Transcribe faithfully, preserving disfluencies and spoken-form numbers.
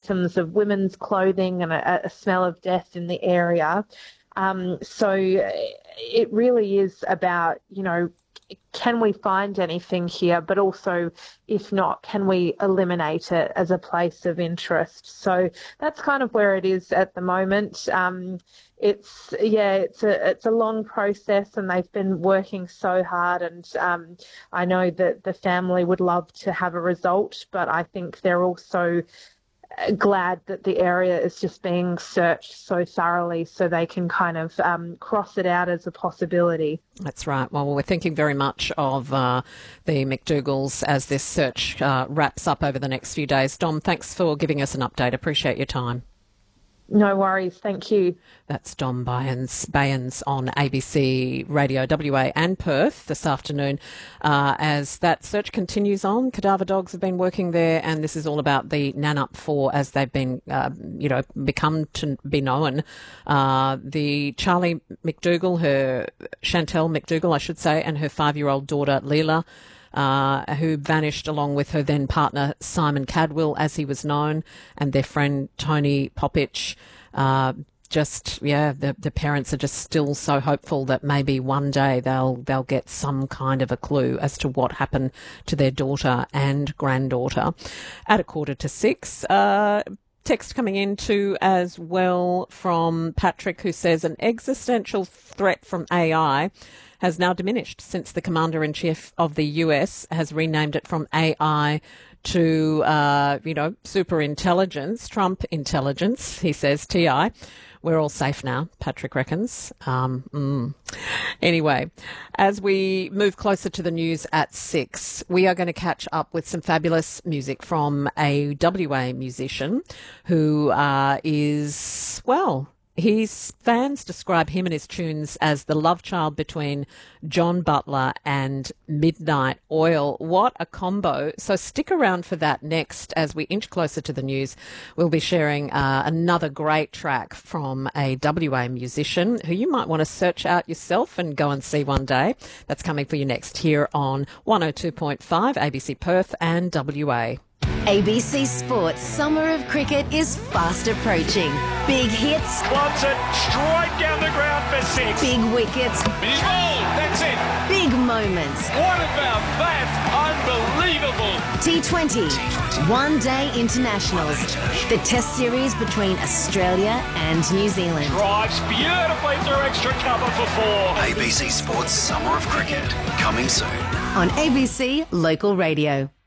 items of women's clothing and a, a smell of death in the area. Um, so it really is about, you know, can we find anything here? But also, if not, can we eliminate it as a place of interest? So that's kind of where it is at the moment. Um, it's yeah, it's a it's a long process, and they've been working so hard. And um, I know that the family would love to have a result, but I think they're also glad that the area is just being searched so thoroughly so they can kind of um, cross it out as a possibility. That's right. Well, we're thinking very much of uh, the McDougalls as this search uh, wraps up over the next few days. Dom, thanks for giving us an update. Appreciate your time. No worries. Thank you. That's Dom Bayans, Bayans on A B C Radio W A and Perth this afternoon. Uh, as that search continues on, cadaver dogs have been working there, and this is all about the Nannup Four as they've been, uh, you know, become to be known. Uh, the Charlie McDougall, her Chantel McDougall, I should say, and her five-year-old daughter Leela, Uh, who vanished along with her then partner Simon Cadwell, as he was known, and their friend Tony Popich. Uh, just yeah, the, the parents are just still so hopeful that maybe one day they'll they'll get some kind of a clue as to what happened to their daughter and granddaughter. At a quarter to six. Uh, Text coming in too as well from Patrick, who says an existential threat from A I has now diminished since the Commander-in-Chief of the U S has renamed it from A I to, uh, you know, super intelligence, Trump intelligence, he says, T I. We're all safe now, Patrick reckons. Um, mm. Anyway, as we move closer to the news at six, we are going to catch up with some fabulous music from a W A musician who uh, is, well, his fans describe him and his tunes as the love child between John Butler and Midnight Oil. What a combo. So stick around for that next as we inch closer to the news. We'll be sharing uh, another great track from a W A musician who you might want to search out yourself and go and see one day. That's coming for you next here on one oh two point five A B C Perth and W A. A B C Sports Summer of Cricket is fast approaching. Big hits. Wants it straight down the ground for six. Big wickets. He's bowled. That's it. Big moments. What about that? Unbelievable. T twenty. One Day Internationals. The test series between Australia and New Zealand. Drives beautifully through extra cover for four. A B C Sports Summer of Cricket, coming soon. On A B C Local Radio.